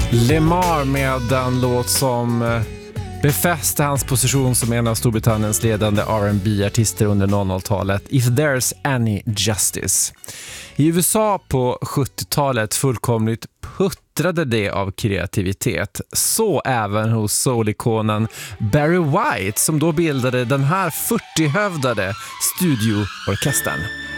Lemar med den låt som befäste hans position som en av Storbritanniens ledande R&B-artister under 00-talet, If There's Any Justice. I USA på 70-talet fullkomligt puttrade det av kreativitet. Så även hos soul-ikonen Barry White som då bildade den här 40-hövdade studioorkestern.